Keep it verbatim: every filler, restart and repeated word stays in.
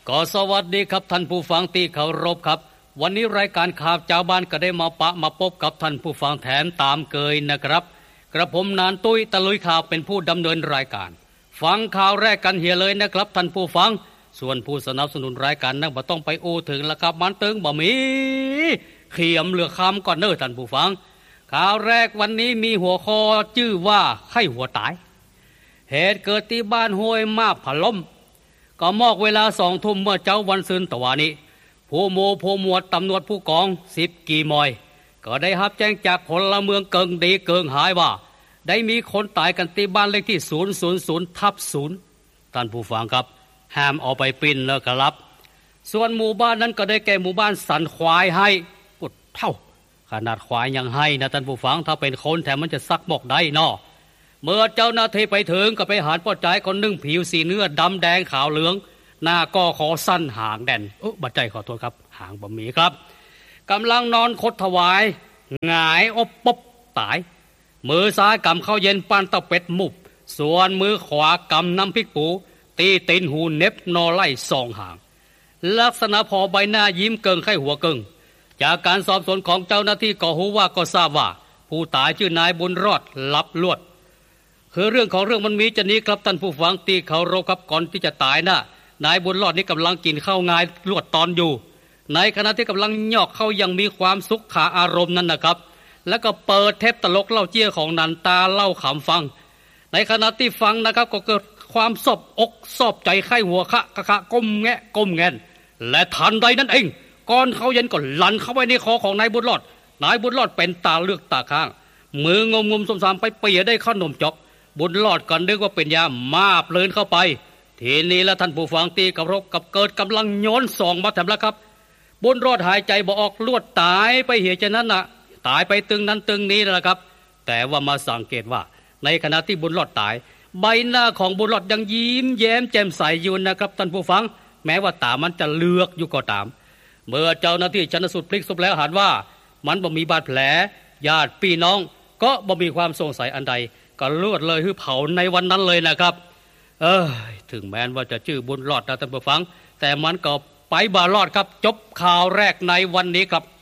ก็สวัสดีครับท่านผู้ฟังที่เคารพครับวันนี้รายการข่าวชาวบ้านก็ได้มาปะมาพบกับท่านผู้ฟังแถมตามเคยนะครับกระผมนานตุ้ยตะลุยข่าวเป็นผู้ดำเนินรายการฟังข่าวแรกกันเฮียเลยนะครับท่านผู้ฟังส่วนผู้สนับสนุนรายการนั้นบ่ต้องไปโอ้ถึงแล้วครับมันตึงบ่มีเขียมเหลือคำก่อนเน้อท่านผู้ฟังข่าวแรกวันนี้มีหัวข้อชื่อว่าไข้หัวตายเหตุเกิดที่บ้านห้วยมาบผล้มก็มอกเวลาสองทุ่มเมื่อเจ้าวันซืนตะวันนี้ผู้โมผู้หมวดตำรวจผู้กองสิบกีมอยก็ได้รับแจ้งจากพลเมืองเกิงดีเกิงหายว่าได้มีคนตายกันที่บ้านเลขที่ศูนย์ ศูนย์ ศูนย์ ทับ ศูนย์ท่านผู้ฟังครับห้ามเอาไปปิ้นแล้วครับส่วนหมู่บ้านนั้นก็ได้แก่หมู่บ้านสันควายให้ปุดเท่าขนาดควายยังให้นะท่านผู้ฟังถ้าเป็นคนแถมมันจะซักหมกได้เนาะเมื่อเจ้าหน้าที่ไปถึงก็ไปหาป้อใจคนนึ่งผิวสีเนื้อดำแดงขาวเหลืองหน้าก็ขอสั้นหางแดนเออบัดใจขอโทษครับหางบ่มีครับกำลังนอนคดถวายหงายอบปบตายมือซ้ายกำข้าวเย็นปั้นเต้าเป็ดมุบส่วนมือขวากำน้ำพริกปูตีตีนหูเน็บนอไล่ซองหางลักษณะพอใบหน้ายิ้มเกิงไข้หัวเกิงจากการสอบสวนของเจ้าหน้าที่ก็หูว่าก็ทราบว่าผู้ตายชื่อนายบุญรอดลับลวดคือเรื่องของเรื่องมันมีจะนี้ครับท่านผู้ฟังตีเขารบครับก่อนที่จะตายนะนายบุญรอดนี่กำลังกินข้าวงายลวดตอนอยู่ในขณะที่กำลังยอกเข้ายังมีความสุขขาอารมณ์นั่นนะครับแล้วก็เปิดเทปตลกเล่าเจี้ยของนันตาเล่าขำฟังในขณะที่ฟังนะครับก็เกิดความสอบอกสอบใจไข้หัวคะกะกะก้มแงะก้มแงนและทันใดนั้นเองก้อนเขาเย็นก็ลั่นเข้าไปในคอของนายบุญรอดนายบุญรอดเป็นตาเลือกตาข้างมืองมงมสมสามไปเปียได้ขนมจอกบุญรอดกันนึกว่าเป็นยามาบเลินเข้าไปทีนี้แล้วท่านผู้ฟังตีกับรบกับเกิดกำลังโยนส่องมาแถมแล้วครับบุญรอดหายใจบ่ออกลวดตายไปเหตุฉะนั้นน่ะตายไปตึงนั้นตึงนี้แหละครับแต่ว่ามาสังเกตว่าในขณะที่บุญรอดตายใบหน้าของบุญรอดยังยิ้มแย้มแจ่มใสอยู่นะครับท่านผู้ฟังแม้ว่าตามันจะเลือกอยู่ก็ตามเมื่อเจ้าหน้าที่ชันสูตรพลิกศพแล้วเห็นว่ามันบ่มีบาดแผลญาติพี่น้องก็บ่มีความสงสัยอันใดก็เลือดเลยคือเผาในวันนั้นเลยนะครับเออถึงแม้ว่าจะชื่อบุญรอดนะท่านผู้ฟังแต่มันก็ไปบารอดครับจบข่าวแรกในวันนี้ครับ